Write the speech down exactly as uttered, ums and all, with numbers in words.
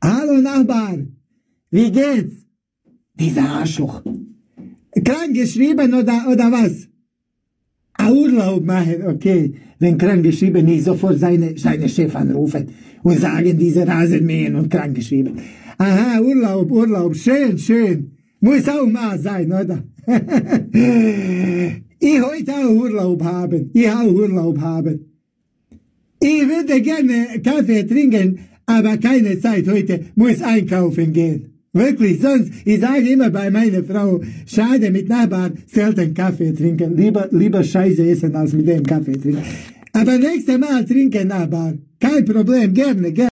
Hallo Nachbar, wie geht's? Dieser Arschloch. Krank geschrieben oder, oder was? Ah, Urlaub machen, okay. Wenn krank geschrieben, nicht sofort seine, seine Chef anrufen und sagen, diese Rasenmähen und krank geschrieben. Aha, Urlaub, Urlaub, schön, schön. Muss auch mal sein, oder? Ich heute auch Urlaub haben. Ich auch Urlaub haben. Ich würde gerne Kaffee trinken, aber keine Zeit heute, muss einkaufen gehen. Wirklich, sonst, ich sage immer bei meiner Frau, schade mit Nachbarn, selten Kaffee trinken, lieber, lieber Scheiße essen als mit dem Kaffee trinken. Aber nächstes Mal trinken Nachbar, kein Problem, gerne, gerne.